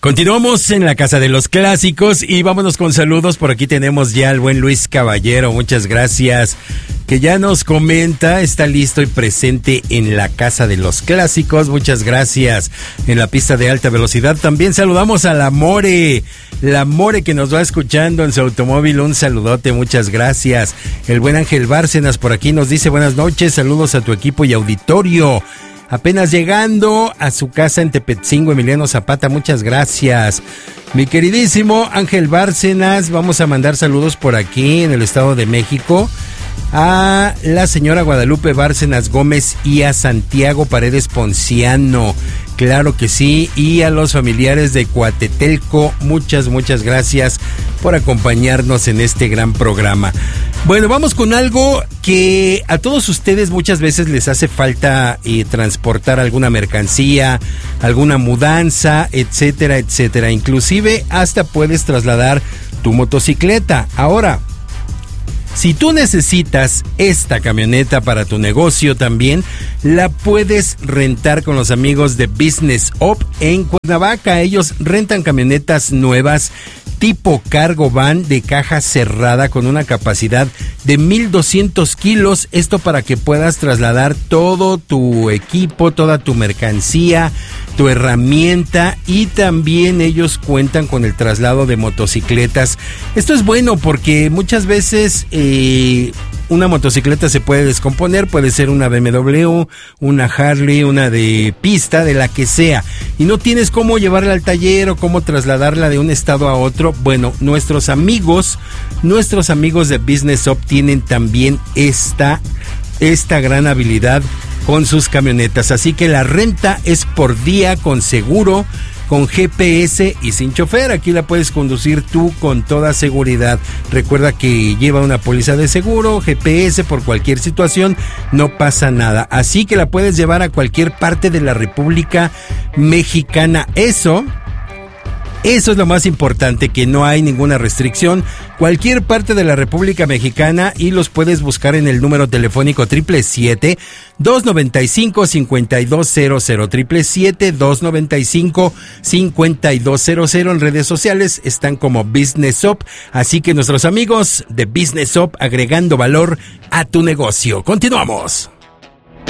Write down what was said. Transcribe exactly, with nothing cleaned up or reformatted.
Continuamos en la Casa de los Clásicos y vámonos con saludos. Por aquí tenemos ya al buen Luis Caballero, muchas gracias, que ya nos comenta, está listo y presente en la Casa de los Clásicos, muchas gracias. En la pista de alta velocidad también saludamos a la More, la More que nos va escuchando en su automóvil, un saludote, muchas gracias. El buen Ángel Bárcenas por aquí nos dice buenas noches, saludos a tu equipo y auditorio. Apenas llegando a su casa en Tepetzingo, Emiliano Zapata, muchas gracias. Mi queridísimo Ángel Bárcenas, vamos a mandar saludos por aquí en el Estado de México a la señora Guadalupe Bárcenas Gómez y a Santiago Paredes Ponciano, claro que sí, y a los familiares de Coatetelco, muchas, muchas gracias por acompañarnos en este gran programa. Bueno, vamos con algo que a todos ustedes muchas veces les hace falta eh, transportar alguna mercancía, alguna mudanza, etcétera, etcétera. Inclusive hasta puedes trasladar tu motocicleta. Ahora, si tú necesitas esta camioneta para tu negocio también, la puedes rentar con los amigos de Business Up en Cuernavaca. Ellos rentan camionetas nuevas tipo cargo van de caja cerrada con una capacidad de mil doscientos kilos. Esto para que puedas trasladar todo tu equipo, toda tu mercancía, tu herramienta, y también ellos cuentan con el traslado de motocicletas. Esto es bueno porque muchas veces eh, una motocicleta se puede descomponer, puede ser una B M W, una Harley, una de pista, de la que sea, y no tienes cómo llevarla al taller o cómo trasladarla de un estado a otro. Bueno, nuestros amigos, nuestros amigos de Business Up tienen también esta, esta gran habilidad con sus camionetas, así que la renta es por día, con seguro, con G P S y sin chofer. Aquí la puedes conducir tú con toda seguridad. Recuerda que lleva una póliza de seguro, G P S, por cualquier situación, no pasa nada. Así que la puedes llevar a cualquier parte de la República Mexicana. Eso... Eso es lo más importante, que no hay ninguna restricción, cualquier parte de la República Mexicana, y los puedes buscar en el número telefónico siete siete siete, dos noventa y cinco, cincuenta y dos cero cero, siete siete siete, dos noventa y cinco, cincuenta y dos cero cero. En redes sociales están como Business Up, así que nuestros amigos de Business Up, agregando valor a tu negocio. Continuamos.